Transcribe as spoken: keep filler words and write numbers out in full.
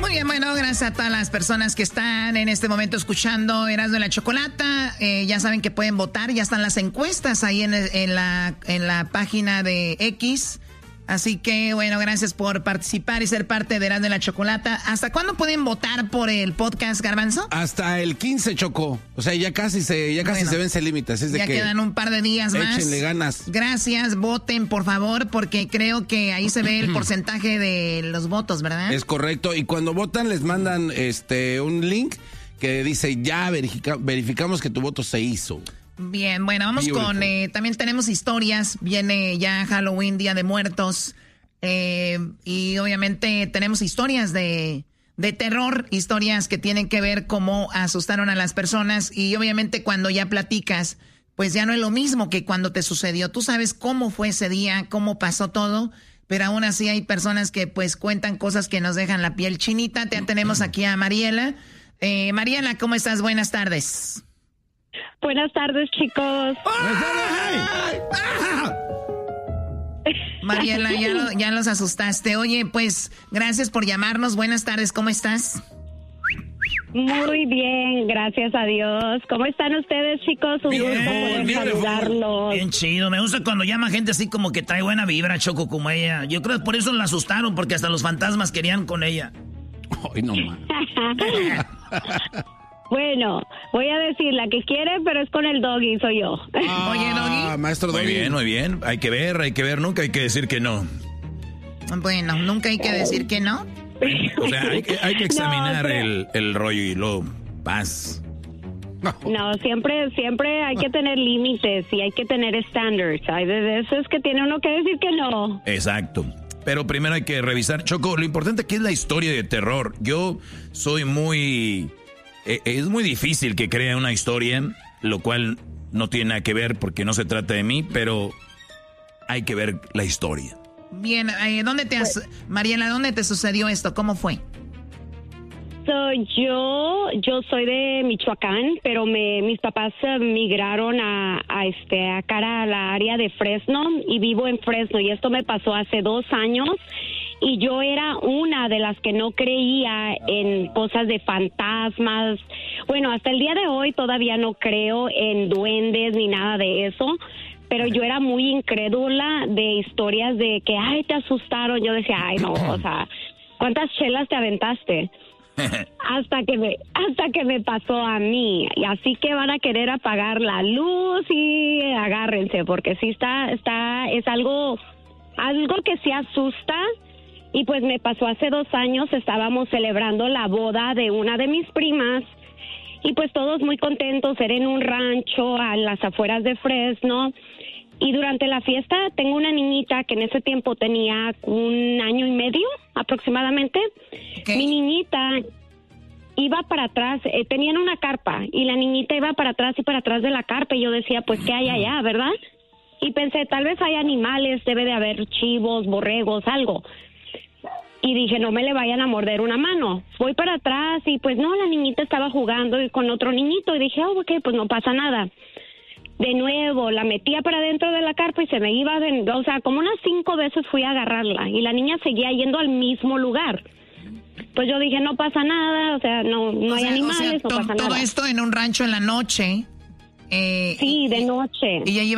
Muy bien, bueno, gracias a todas las personas que están en este momento escuchando Erasmo y la Chocolata. Eh, ya saben que pueden votar, ya están las encuestas ahí en, en, la, en la página de X. Así que, bueno, gracias por participar y ser parte de Erasmo y la Chocolata. ¿Hasta cuándo pueden votar por el podcast, Garbanzo? Hasta el quince, Choco. O sea, ya casi se, ya casi bueno, se vence el límite. Es de ya que quedan un par de días más. Échenle ganas. Gracias, voten, por favor, porque creo que ahí se ve el porcentaje de los votos, ¿verdad? Es correcto. Y cuando votan les mandan este un link que dice, ya verifica, verificamos que tu voto se hizo. Bien, bueno, vamos Beautiful. con, eh, también tenemos historias, viene ya Halloween, Día de Muertos, eh, y obviamente tenemos historias de, de terror, historias que tienen que ver cómo asustaron a las personas, y obviamente cuando ya platicas, pues ya no es lo mismo que cuando te sucedió. Tú sabes cómo fue ese día, cómo pasó todo, pero aún así hay personas que pues cuentan cosas que nos dejan la piel chinita. Ya tenemos aquí a Mariela. Eh, Mariela, ¿cómo estás? Buenas tardes. Buenas tardes, chicos. Mariela, ya, lo, ya los asustaste. Oye, pues, gracias por llamarnos. Buenas tardes, ¿cómo estás? Muy bien, gracias a Dios. ¿Cómo están ustedes, chicos? Un bien, gusto poder bien, saludarlos. Bien chido, me gusta cuando llama gente así como que trae buena vibra, Choco, como ella. Yo creo que por eso la asustaron, porque hasta los fantasmas querían con ella. Ay, no más. Bueno, voy a decir la que quiere, pero es con el Doggy, soy yo. Ah, Oye, Doggy. Maestro Doggy. Muy bien, muy bien. Hay que ver, hay que ver. Nunca hay que decir que no. Bueno, nunca hay que decir que no. O sea, hay que, hay que examinar no, pero... el, el rollo y luego paz. No. no, siempre siempre hay que tener límites y hay que tener estándares. Hay de eso es que tiene uno que decir que no. Exacto. Pero primero hay que revisar. Choco, lo importante aquí es la historia de terror. Yo soy muy... Es muy difícil que crea una historia, lo cual no tiene nada que ver porque no se trata de mí, pero hay que ver la historia. Bien, eh, ¿dónde te has, Mariela, dónde te sucedió esto? ¿Cómo fue? So, yo yo soy de Michoacán, pero me mis papás migraron a, a este a cara a la área de Fresno y vivo en Fresno, y esto me pasó hace dos años. Y yo era una de las que no creía en cosas de fantasmas. Bueno, hasta el día de hoy todavía no creo en duendes ni nada de eso. Pero yo era muy incrédula de historias de que, ay, te asustaron. Yo decía, ay, no, o sea, ¿cuántas chelas te aventaste? hasta que me hasta que me pasó a mí. Y así que van a querer apagar la luz y agárrense, porque sí está, está, es algo, algo que sí asusta. Y pues me pasó hace dos años, estábamos celebrando la boda de una de mis primas y pues todos muy contentos, era en un rancho a las afueras de Fresno. Y durante la fiesta tengo una niñita que en ese tiempo tenía un año y medio aproximadamente. Okay. Mi niñita iba para atrás, eh, tenían una carpa y la niñita iba para atrás y para atrás de la carpa y yo decía, pues, ¿qué hay allá, verdad? Y pensé, tal vez hay animales, debe de haber chivos, borregos, algo. Y dije, no me le vayan a morder una mano. Voy para atrás y pues no, la niñita estaba jugando con otro niñito y dije, oh, ok, pues no pasa nada. De nuevo, la metía para dentro de la carpa y se me iba, de, o sea, como unas cinco veces fui a agarrarla y la niña seguía yendo al mismo lugar. Pues yo dije, no pasa nada, o sea, no, no o hay sea, animales, o sea, no pasa todo nada. Todo esto en un rancho en la noche. Eh, sí, de noche. Y ella iba